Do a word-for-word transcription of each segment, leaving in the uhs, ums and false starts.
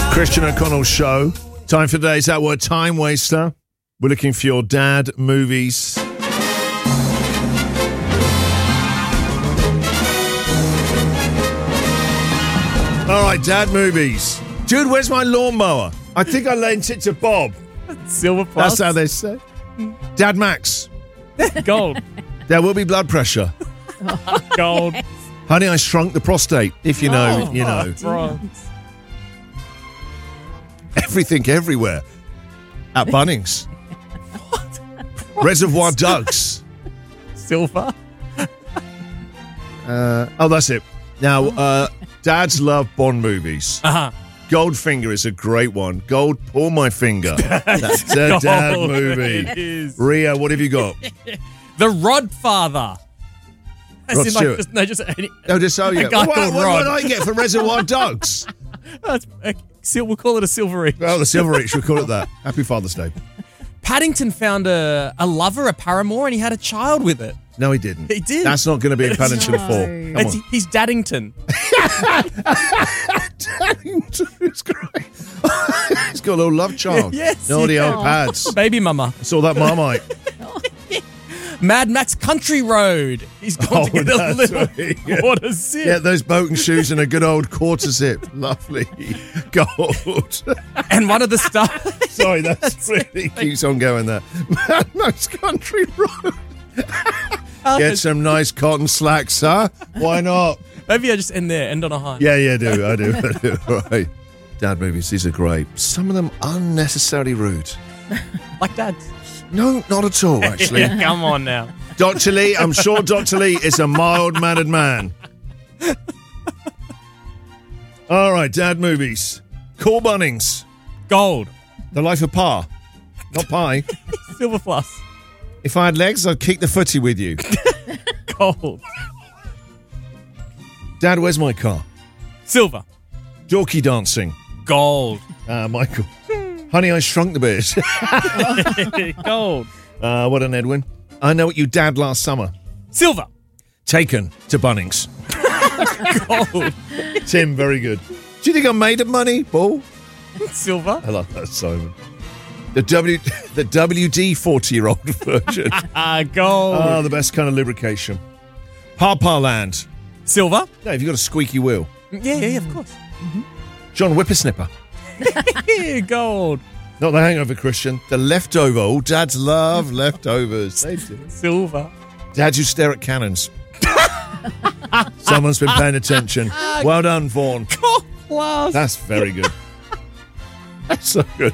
Christian O'Connell Show. Time for today's That Word Time Waster. We're looking for your dad movies. All right, dad movies. Dude, where's my lawnmower? I think I lent it to Bob. Silver plus. That's how they say. Dad Max. Gold. There will be blood pressure. Gold. Honey, I Shrunk the Prostate. If you know, Oh, you know. bronze. Everything everywhere. At Bunnings. What? Reservoir Dogs. Silver. Uh, oh, that's it. Now, uh, dads love Bond movies. Uh-huh. Goldfinger is a great one. Gold, pull my finger. That's a dad Gold. movie. It is. Ria, what have you got? The Rodfather. As Rod in, like, Stewart. just, no, just any, Oh, just oh yeah. A guy What, called what, Rod. what did I get for Reservoir Dogs? that's, uh, sil- we'll call it a silver each. Oh, the Silver Reach. We'll call it that. Happy Father's Day. Paddington found a, a lover, a paramour, and he had a child with it. No, he didn't. He did. That's not going to be in Paddington No. four. Come It's, on. he's Daddington. Paddington is great. He's got a little love child. Yes, Naughty yeah. old pads. Baby mama. I saw that Marmite. Mad Max Country Road. He's gone to Oh, get a that's little right, yeah. quarter zip. Get those boating shoes and a good old quarter zip. Lovely. Gold. And one of the stars. Sorry, that's really keeps on going there. Mad Max Country Road. Get some nice cotton slacks, huh? Why not? Maybe I just end there, end on a high. Yeah, yeah, I do. I do. I do. All right. Dad movies, these are great. Some of them unnecessarily rude. Like dads. No, not at all, actually. Yeah, come on now. Doctor Lee, I'm sure Doctor Lee is a mild-mannered man. All right, dad movies. Cool Bunnings. Gold. The Life of Pa. Not pie. Silver plus. If I had legs, I'd kick the footy with you. Gold. Dad, where's my car? Silver. Dorky dancing. Gold. Ah, Michael. Honey, I Shrunk the Bears. Gold. uh, what an Edwin. I Know What You Dad Last Summer. Silver. Taken to Bunnings. Gold. Tim, very good. Do you think I'm made of money, Paul? Silver. I love that, Simon. The W, the W D forty-year-old version. Ah, gold. Oh, the best kind of lubrication. Papa Land. Silver. No, have you got a squeaky wheel? Yeah, yeah, yeah, of course. John Whippersnipper. Yeah, gold. Not the Hangover, Christian. The Leftover. All dads love leftovers. They do. Silver. Dads who stare at cannons. Someone's been paying attention. Well done, Vaughan. Gold plus. That's very good. That's so good.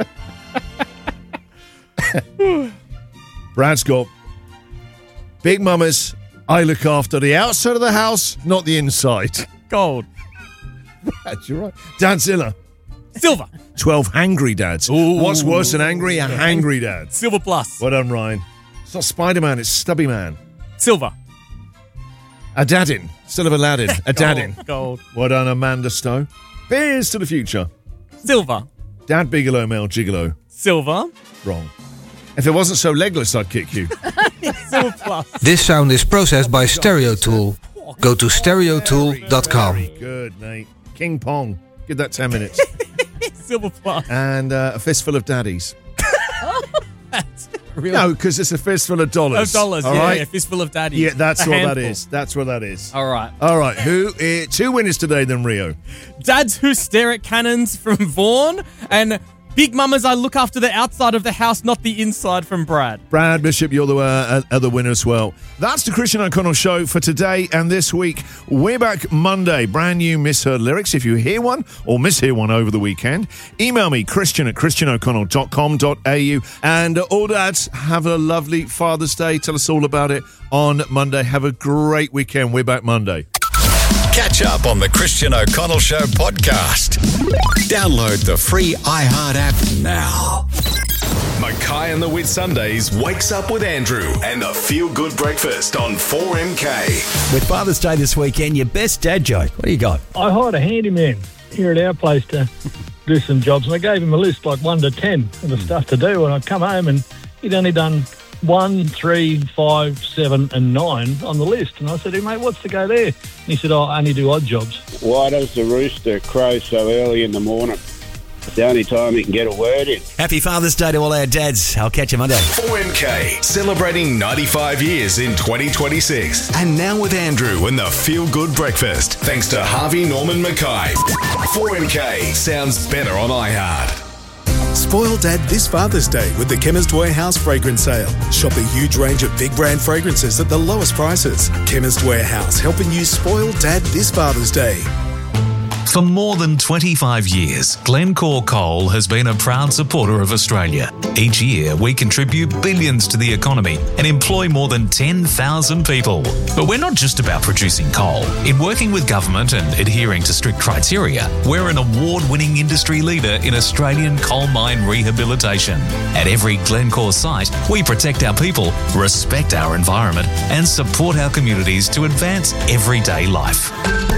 Brad's got Big Mamas. I look after the outside of the house, not the inside. Gold. Brad, you're right. Dadzilla. Silver. twelve hangry dads. Ooh. What's worse than angry? A hangry dad. Silver plus. Well done, Ryan. It's not Spider-Man, it's Stubby Man. Silver. A daddin. Instead of Aladdin. A daddin. Gold. Gold. Well done, Amanda Stowe. Beers to the future. Silver. Dad Bigelow, Mel Gigolo. Silver. Wrong. If it wasn't so legless, I'd kick you. Silver plus. This sound is processed by Stereo Tool. Go to stereo tool dot com. Very good, Nate. King Pong. Give that ten minutes. Silver plus. And uh, a fistful of daddies. That's real. No, because it's a fistful of dollars. Of dollars, All yeah, right? yeah, fistful of daddies. Yeah, that's A what handful. that is. That's what that is. All right. All right. Who? Uh, two winners today, then, Rio. Dads who stare at cannons from Vaughan, and Big Mamas I look after the outside of the house, not the inside from Brad. Brad Bishop, you're the uh, other winner as well. That's the Christian O'Connell Show for today and this week. We're back Monday. Brand new misheard lyrics. If you hear one or mishear one over the weekend, email me, Christian at christian o'connell dot com dot a u. And uh, all dads, have a lovely Father's Day. Tell us all about it on Monday. Have a great weekend. We're back Monday. Catch up on the Christian O'Connell Show podcast. Download the free iHeart app now. Mackay and the Whitsundays wakes up with Andrew and the Feel Good Breakfast on four M K. With Father's Day this weekend, your best dad joke. What do you got? I hired a handyman here at our place to do some jobs, and I gave him a list like one to ten of the stuff to do, and I come home and he'd only done one, three, five, seven, and nine on the list. And I said, hey, mate, what's to go there? And he said, oh, I only do odd jobs. Why does the rooster crow so early in the morning? It's the only time he can get a word in. Happy Father's Day to all our dads. I'll catch you Monday. four M K, celebrating ninety-five years in twenty twenty-six. And now with Andrew and the Feel Good Breakfast, thanks to Harvey Norman Mackay. four M K sounds better on iHeart. Spoil Dad this Father's Day with the Chemist Warehouse fragrance sale. Shop a huge range of big brand fragrances at the lowest prices. Chemist Warehouse, helping you spoil Dad this Father's Day. For more than twenty-five years, Glencore Coal has been a proud supporter of Australia. Each year, we contribute billions to the economy and employ more than ten thousand people. But we're not just about producing coal. In working with government and adhering to strict criteria, we're an award-winning industry leader in Australian coal mine rehabilitation. At every Glencore site, we protect our people, respect our environment, and support our communities to advance everyday life.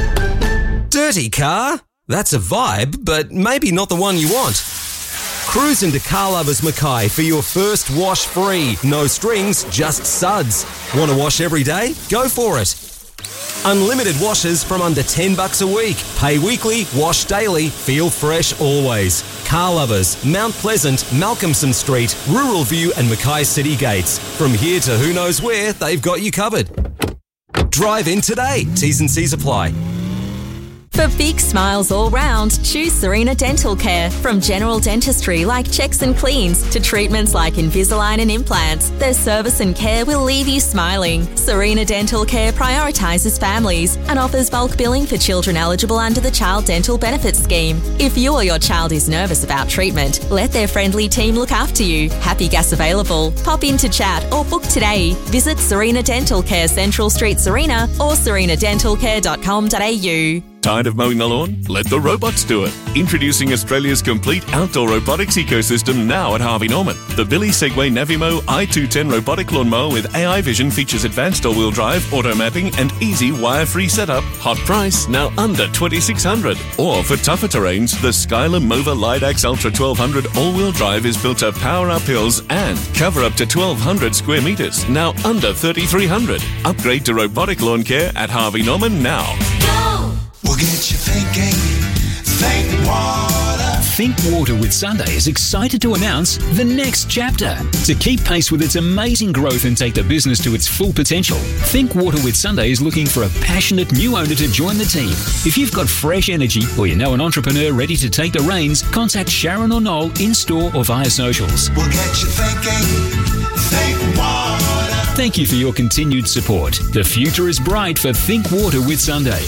Dirty car? That's a vibe, but maybe not the one you want. Cruise into Car Lovers Mackay for your first wash free. No strings, just suds. Want to wash every day? Go for it. Unlimited washes from under ten bucks a week. Pay weekly, wash daily, feel fresh always. Car Lovers, Mount Pleasant, Malcolmson Street, Rural View and Mackay City Gates. From here to who knows where, they've got you covered. Drive in today. T's and C's apply. For big smiles all round, choose Serena Dental Care. From general dentistry like checks and cleans to treatments like Invisalign and implants, their service and care will leave you smiling. Serena Dental Care prioritises families and offers bulk billing for children eligible under the Child Dental Benefits Scheme. If you or your child is nervous about treatment, let their friendly team look after you. Happy gas available. Pop in to chat or book today. Visit Serena Dental Care, Central Street, Serena or serena dental care dot com dot a u. Tired of mowing the lawn? Let the robots do it. Introducing Australia's complete outdoor robotics ecosystem now at Harvey Norman. The Billy Segway Navimo i two ten robotic lawnmower with A I vision features advanced all-wheel drive, auto mapping and easy wire-free setup. Hot price, now under twenty-six hundred dollars. Or for tougher terrains, the Skylar Mova Lidax Ultra twelve hundred all-wheel drive is built to power up hills and cover up to twelve hundred square metres, now under thirty-three hundred dollars. Upgrade to robotic lawn care at Harvey Norman now. We'll get you thinking, think water. Think Water with Sunday is excited to announce the next chapter. To keep pace with its amazing growth and take the business to its full potential, Think Water with Sunday is looking for a passionate new owner to join the team. If you've got fresh energy or you know an entrepreneur ready to take the reins, contact Sharon or Noel in-store or via socials. We'll get you thinking, think water. Thank you for your continued support. The future is bright for Think Water with Sunday.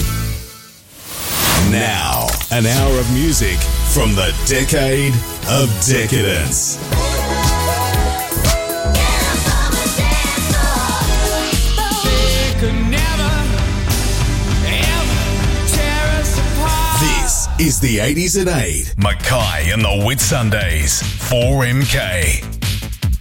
Now, an hour of music from the decade of decadence. This is the eighties at eight. Mackay and the Whit Sundays, four M K.